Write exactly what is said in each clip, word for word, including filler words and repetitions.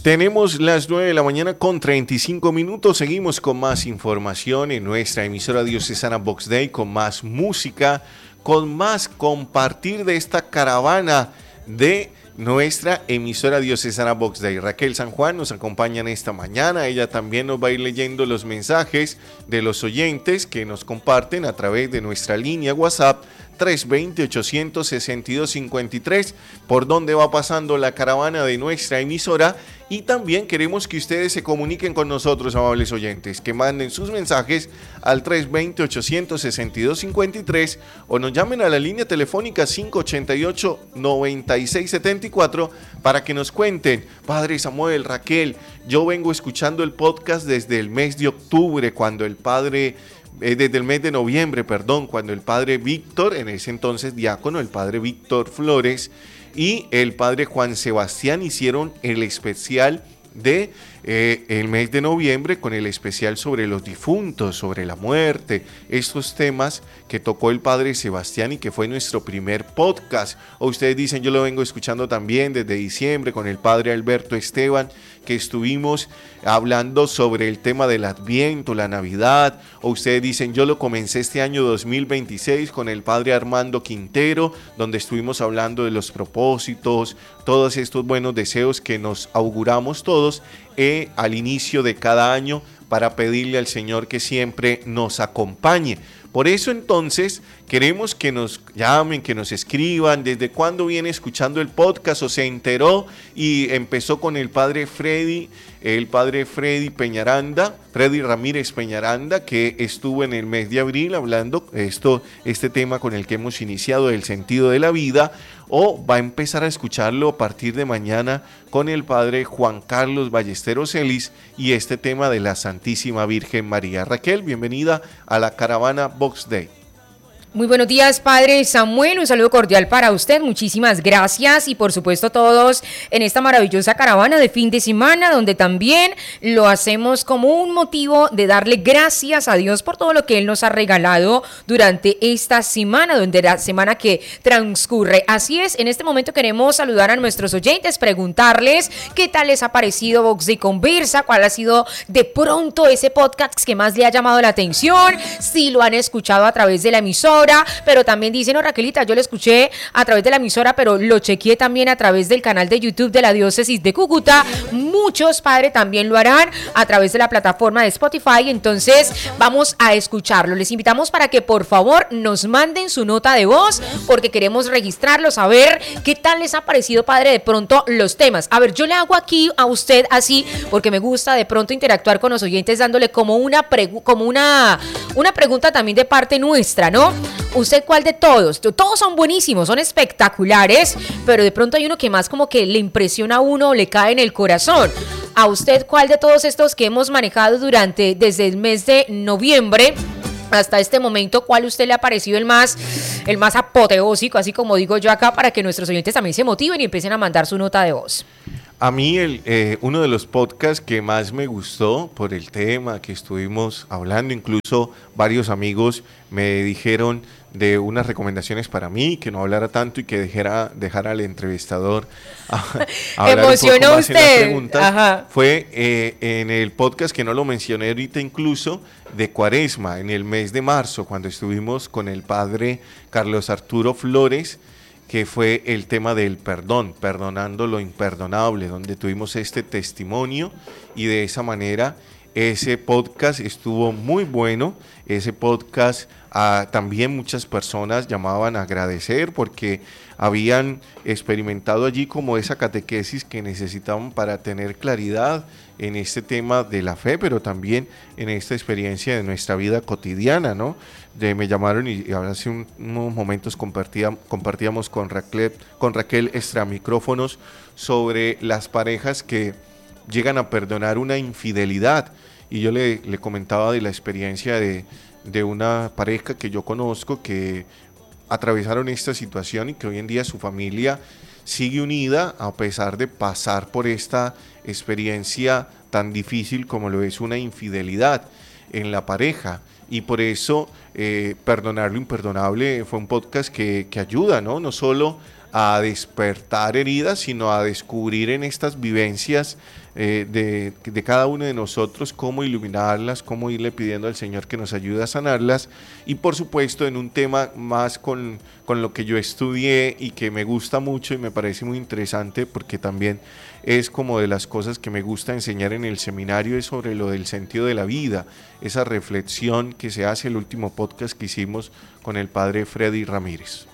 Tenemos las nueve de la mañana con treinta y cinco minutos. Seguimos con más información en nuestra emisora diocesana Vox Dei, con más música, con más compartir de esta caravana de nuestra emisora diocesana Vox Dei. Raquel San Juan nos acompaña en esta mañana. Ella también nos va a ir leyendo los mensajes de los oyentes que nos comparten a través de nuestra línea WhatsApp tres dos cero, ocho seis dos, cinco tres, por donde va pasando la caravana de nuestra emisora. Y también queremos que ustedes se comuniquen con nosotros, amables oyentes, que manden sus mensajes al tres dos cero, ocho seis dos, cinco tres o nos llamen a la línea telefónica cinco ocho ocho, nueve seis siete cuatro para que nos cuenten: Padre Samuel, Raquel, yo vengo escuchando el podcast desde el mes de octubre, cuando el Padre... Eh, desde el mes de noviembre, perdón, cuando el padre Víctor, en ese entonces diácono, el padre Víctor Flores y el padre Juan Sebastián hicieron el especial de eh, el mes de noviembre, con el especial sobre los difuntos, sobre la muerte, estos temas que tocó el padre Sebastián y que fue nuestro primer podcast. O ustedes dicen, yo lo vengo escuchando también desde diciembre con el padre Alberto Esteban, que estuvimos hablando sobre el tema del Adviento, la Navidad. O ustedes dicen, yo lo comencé este año dos mil veintiséis con el padre Armando Quintero, donde estuvimos hablando de los propósitos, todos estos buenos deseos que nos auguramos todos eh, al inicio de cada año, para pedirle al Señor que siempre nos acompañe. Por eso entonces queremos que nos llamen, que nos escriban desde cuándo viene escuchando el podcast o se enteró y empezó con el padre Freddy, el padre Freddy Peñaranda, Freddy Ramírez Peñaranda, que estuvo en el mes de abril hablando esto, este tema con el que hemos iniciado, del sentido de la vida, o va a empezar a escucharlo a partir de mañana con el padre Juan Carlos Ballesteros Celis y este tema de la Santísima Virgen María. Raquel, bienvenida a la caravana Vox Dei. Muy buenos días, Padre Samuel, un saludo cordial para usted, muchísimas gracias y por supuesto todos en esta maravillosa caravana de fin de semana, donde también lo hacemos como un motivo de darle gracias a Dios por todo lo que Él nos ha regalado durante esta semana, donde la semana que transcurre. Así es, en este momento queremos saludar a nuestros oyentes, preguntarles qué tal les ha parecido Vox Dei Conversa, cuál ha sido de pronto ese podcast que más le ha llamado la atención, si lo han escuchado a través de la emisora, pero también dicen, no, Raquelita, yo lo escuché a través de la emisora, pero lo chequeé también a través del canal de YouTube de la Diócesis de Cúcuta. Muchos, padres, también lo harán a través de la plataforma de Spotify, entonces vamos a escucharlo. Les invitamos para que por favor nos manden su nota de voz, porque queremos registrarlo, saber qué tal les ha parecido, padre, de pronto los temas. A ver, yo le hago aquí a usted así, porque me gusta de pronto interactuar con los oyentes dándole como una, pregu- como una, una pregunta también de parte nuestra, ¿no? ¿Usted cuál de todos? Todos son buenísimos, son espectaculares, pero de pronto hay uno que más como que le impresiona a uno o le cae en el corazón. ¿A usted cuál de todos estos que hemos manejado durante, desde el mes de noviembre hasta este momento, cuál a usted le ha parecido el más, el más apoteósico, así como digo yo acá, para que nuestros oyentes también se motiven y empiecen a mandar su nota de voz? A mí el, eh, uno de los podcasts que más me gustó por el tema que estuvimos hablando, incluso varios amigos me dijeron de unas recomendaciones para mí, que no hablara tanto y que dejara, dejara al entrevistador a, a hablar ¿Emocionó un poco más usted? en las preguntas. Ajá. Fue eh, en el podcast, que no lo mencioné ahorita incluso, de Cuaresma, en el mes de marzo, cuando estuvimos con el padre Carlos Arturo Flores, que fue el tema del perdón, perdonando lo imperdonable, donde tuvimos este testimonio y de esa manera ese podcast estuvo muy bueno. Ese podcast ah, también muchas personas llamaban a agradecer porque habían experimentado allí como esa catequesis que necesitaban para tener claridad en este tema de la fe, pero también en esta experiencia de nuestra vida cotidiana, ¿no? De, me llamaron y, y hace un, unos momentos compartía, compartíamos con Raquel, con Raquel extra micrófonos sobre las parejas que llegan a perdonar una infidelidad, y yo le, le comentaba de la experiencia de, de una pareja que yo conozco que atravesaron esta situación y que hoy en día su familia sigue unida a pesar de pasar por esta experiencia tan difícil como lo es una infidelidad en la pareja. Y por eso eh, Perdonar lo imperdonable fue un podcast que, que ayuda, ¿no? No solo a despertar heridas, sino a descubrir en estas vivencias eh, de, de cada uno de nosotros cómo iluminarlas, cómo irle pidiendo al Señor que nos ayude a sanarlas, y por supuesto en un tema más con, con lo que yo estudié y que me gusta mucho y me parece muy interesante, porque también es como de las cosas que me gusta enseñar en el seminario, es sobre lo del sentido de la vida, esa reflexión que se hace, el último podcast que hicimos con el padre Freddy Ramírez.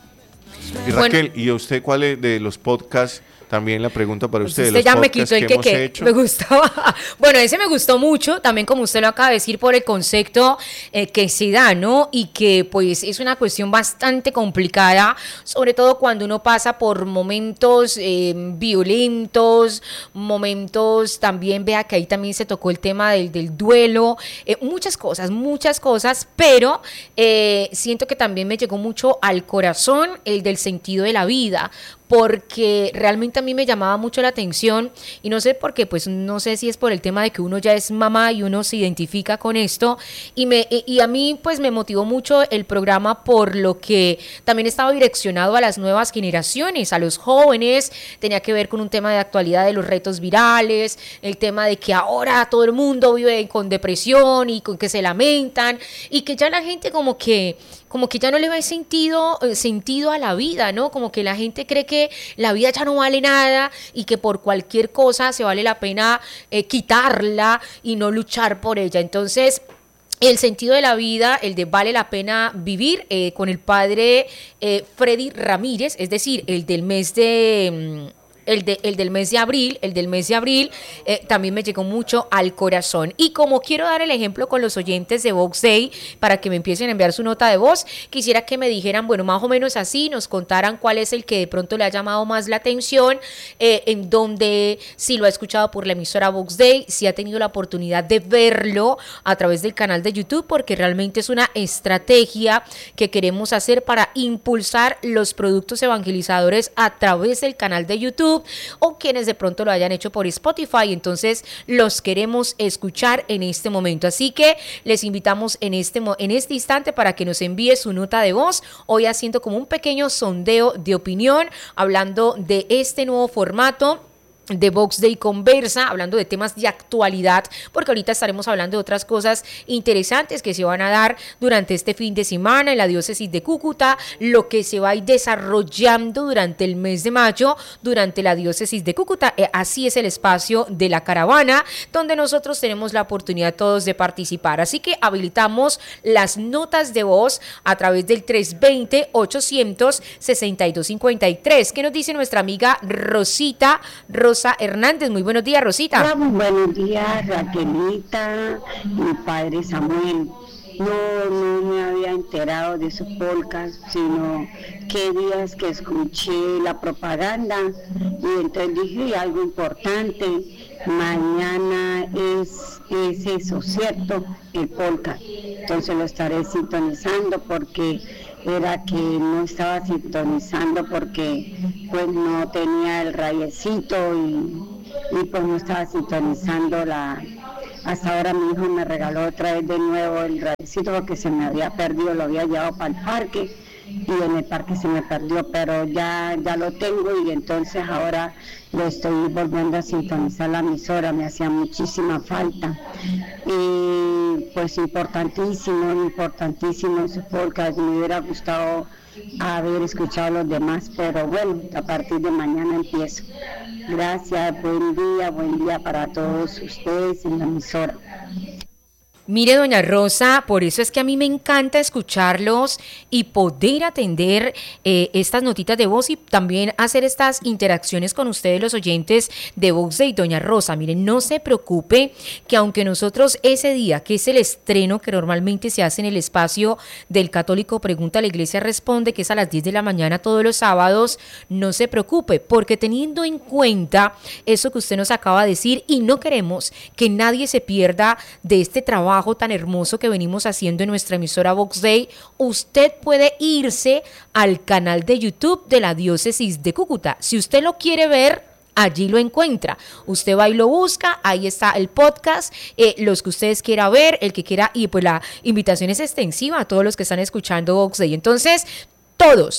Y Raquel, bueno, ¿y a usted cuál de los podcasts? También la pregunta para usted, usted los ya me quitó el que, que, que me gustaba. Bueno, ese me gustó mucho, también como usted lo acaba de decir, por el concepto eh, que se da, ¿no? Y que pues es una cuestión bastante complicada, sobre todo cuando uno pasa por momentos eh, violentos, momentos también, vea que ahí también se tocó el tema del, del duelo, eh, muchas cosas, muchas cosas, pero eh, siento que también me llegó mucho al corazón el del sentido de la vida, porque realmente a mí me llamaba mucho la atención, y no sé por qué, pues no sé si es por el tema de que uno ya es mamá y uno se identifica con esto, y, me, y a mí pues me motivó mucho el programa, por lo que también estaba direccionado a las nuevas generaciones, a los jóvenes, tenía que ver con un tema de actualidad de los retos virales, el tema de que ahora todo el mundo vive con depresión y con que se lamentan, y que ya la gente como que como que ya no le ve sentido, eh, sentido a la vida, ¿no? Como que la gente cree que la vida ya no vale nada y que por cualquier cosa se vale la pena eh, quitarla y no luchar por ella. Entonces, el sentido de la vida, el de vale la pena vivir, eh, con el padre eh, Freddy Ramírez, es decir, el del mes de... Mm, El, de, el del mes de abril, el del mes de abril eh, también me llegó mucho al corazón. Y como quiero dar el ejemplo con los oyentes de Vox Day, para que me empiecen a enviar su nota de voz, quisiera que me dijeran, bueno, más o menos así, nos contaran cuál es el que de pronto le ha llamado más la atención, eh, en donde si lo ha escuchado por la emisora Vox Day, si ha tenido la oportunidad de verlo a través del canal de YouTube, porque realmente es una estrategia que queremos hacer para impulsar los productos evangelizadores a través del canal de YouTube, o quienes de pronto lo hayan hecho por Spotify. Entonces los queremos escuchar en este momento, así que les invitamos en este, en este instante para que nos envíe su nota de voz, hoy haciendo como un pequeño sondeo de opinión, hablando de este nuevo formato de Vox Day Conversa, hablando de temas de actualidad, porque ahorita estaremos hablando de otras cosas interesantes que se van a dar durante este fin de semana en la diócesis de Cúcuta, lo que se va a ir desarrollando durante el mes de mayo durante la diócesis de Cúcuta. Eh, así es el espacio de la caravana, donde nosotros tenemos la oportunidad todos de participar, así que habilitamos las notas de voz a través del tres dos cero, ochocientos sesenta y dos cincuenta y tres. ¿Qué nos dice nuestra amiga Rosita Rosita Rosa Hernández? Muy buenos días, Rosita. Hola, muy buenos días, Raquelita, mi padre Samuel. No, no me había enterado de su podcast, sino que días que escuché la propaganda y entonces dije algo importante. Mañana es, es eso, ¿cierto? El podcast. Entonces lo estaré sintonizando porque era que no estaba sintonizando porque pues no tenía el rayecito y, y pues no estaba sintonizando la... Hasta ahora mi hijo me regaló otra vez de nuevo el rayecito porque se me había perdido, lo había llevado para el parque y en el parque se me perdió, pero ya, ya lo tengo y entonces ahora lo estoy volviendo a sintonizar la emisora, me hacía muchísima falta. Y pues importantísimo, importantísimo ese podcast, me hubiera gustado haber escuchado a los demás, pero bueno, a partir de mañana empiezo. Gracias, buen día, buen día para todos ustedes en la emisora. Mire, doña Rosa, por eso es que a mí me encanta escucharlos y poder atender eh, estas notitas de voz y también hacer estas interacciones con ustedes, los oyentes de Vox Day. Doña Rosa, miren, no se preocupe que aunque nosotros ese día, que es el estreno que normalmente se hace en el espacio del Católico Pregunta, la Iglesia Responde, que es a las diez de la mañana todos los sábados, no se preocupe, porque teniendo en cuenta eso que usted nos acaba de decir, y no queremos que nadie se pierda de este trabajo tan hermoso que venimos haciendo en nuestra emisora Vox Day, usted puede irse al canal de YouTube de la diócesis de Cúcuta. Si usted lo quiere ver, allí lo encuentra. Usted va y lo busca, ahí está el podcast, eh, los que ustedes quiera ver, el que quiera, y pues la invitación es extensiva a todos los que están escuchando Vox Day. Entonces, todos,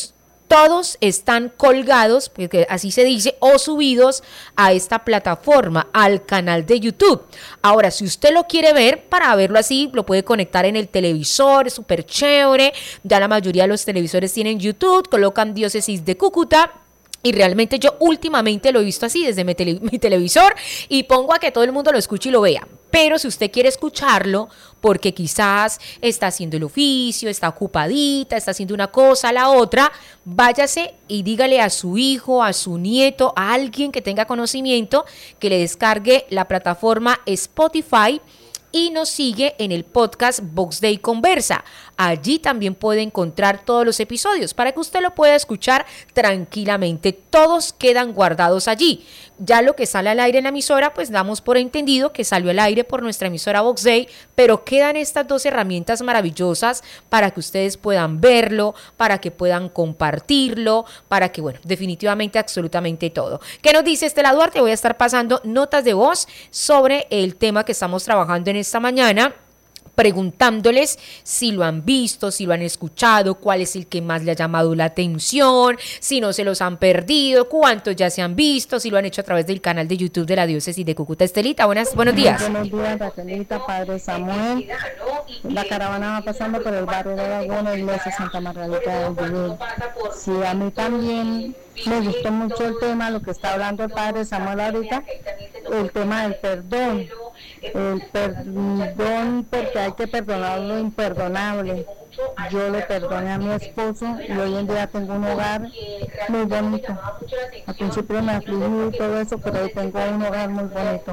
todos están colgados, porque así se dice, o subidos a esta plataforma, al canal de YouTube. Ahora, si usted lo quiere ver, para verlo así, lo puede conectar en el televisor, es súper chévere. Ya la mayoría de los televisores tienen YouTube, colocan Diócesis de Cúcuta. Y realmente yo últimamente lo he visto así desde mi, tele, mi televisor y pongo a que todo el mundo lo escuche y lo vea. Pero si usted quiere escucharlo porque quizás está haciendo el oficio, está ocupadita, está haciendo una cosa, la otra, váyase y dígale a su hijo, a su nieto, a alguien que tenga conocimiento, que le descargue la plataforma Spotify y nos sigue en el podcast Box Day Conversa. Allí también puede encontrar todos los episodios para que usted lo pueda escuchar tranquilamente. Todos quedan guardados allí. Ya lo que sale al aire en la emisora, pues damos por entendido que salió al aire por nuestra emisora Box Day, pero quedan estas dos herramientas maravillosas para que ustedes puedan verlo, para que puedan compartirlo, para que, bueno, definitivamente absolutamente todo. ¿Qué nos dice Estela Duarte? Voy a estar pasando notas de voz sobre el tema que estamos trabajando en esta mañana, preguntándoles si lo han visto, si lo han escuchado, cuál es el que más le ha llamado la atención, si no se los han perdido, cuántos ya se han visto, si lo han hecho a través del canal de YouTube de la Diócesis de Cúcuta. Estelita, buenas, buenos días. Buenos días, Raquelita, Padre Samuel. La caravana va pasando por el barrio de Aragón, el iglesia Santa Margarita del Vivir. Sí, a mí también me gustó mucho el tema, lo que está hablando el Padre Samuel ahorita, el tema del perdón. El perdón, porque hay que perdonar lo imperdonable. Yo le perdoné a mi esposo y hoy en día tengo un hogar muy bonito. Al principio me afligí y todo eso, pero hoy tengo un hogar muy bonito.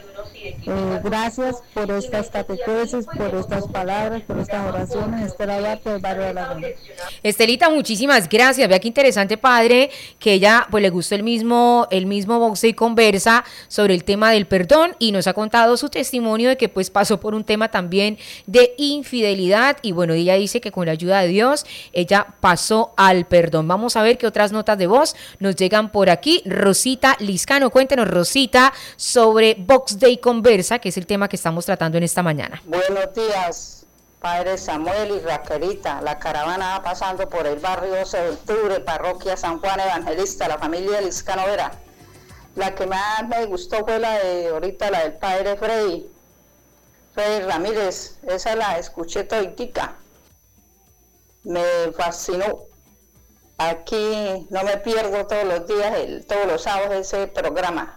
Eh, gracias por estas catequesis, por estas palabras, por estas oraciones. Estela Duarte del barrio de La Roma. Estelita, muchísimas gracias. Vea qué interesante, padre, que ella pues le gustó el mismo, el mismo Box Day Conversa sobre el tema del perdón y nos ha contado su testimonio de que pues pasó por un tema también de infidelidad y bueno, ella dice que con la ayuda de Dios ella pasó al perdón. Vamos a ver qué otras notas de voz nos llegan por aquí. Rosita Liscano, cuéntenos, Rosita, sobre Box Day Conversa, que es el tema que estamos tratando en esta mañana. Buenos días, Padre Samuel y Raquelita. La caravana va pasando por el barrio doce de octubre, parroquia San Juan Evangelista, la familia Liscano Vera. La que más me gustó fue la de ahorita, la del Padre Freddy, Freddy Ramírez. Esa la escuché toditica. Me fascinó. Aquí no me pierdo todos los días, el, todos los sábados ese programa.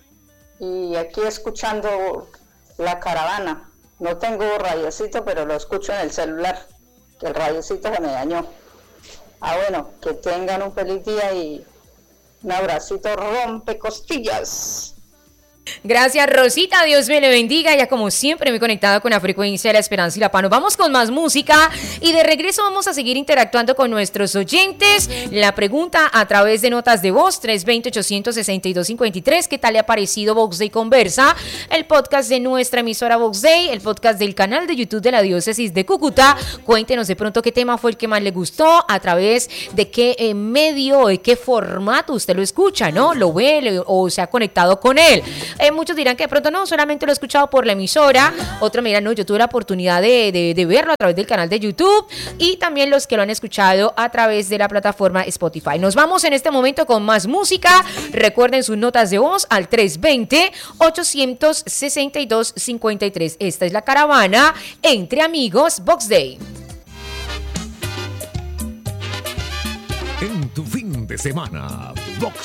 Y aquí escuchando la caravana. No tengo radiocito, pero lo escucho en el celular, que el radiocito se me dañó. Ah, bueno, que tengan un feliz día y un abracito rompe costillas. Gracias, Rosita, Dios me le bendiga. Ya como siempre me he conectado con la frecuencia de la esperanza y la paz. Nos vamos con más música y de regreso vamos a seguir interactuando con nuestros oyentes. La pregunta a través de notas de voz tres dos cero, ocho seis dos, cinco tres. ¿Qué tal le ha parecido Box Day Conversa? El podcast de nuestra emisora Box Day, el podcast del canal de YouTube de la Diócesis de Cúcuta. Cuéntenos de pronto qué tema fue el que más le gustó, a través de qué eh, medio o de qué formato usted lo escucha, ¿no? Lo ve le, o se ha conectado con él. Eh, muchos dirán que de pronto no, solamente lo he escuchado por la emisora. Otros me dirán, no, yo tuve la oportunidad de, de, de verlo a través del canal de YouTube. Y también los que lo han escuchado a través de la plataforma Spotify. Nos vamos en este momento con más música. Recuerden sus notas de voz al tres dos cero, ocho seis dos, cinco tres. Esta es la caravana Entre Amigos Box Day. En tu fin de semana, Box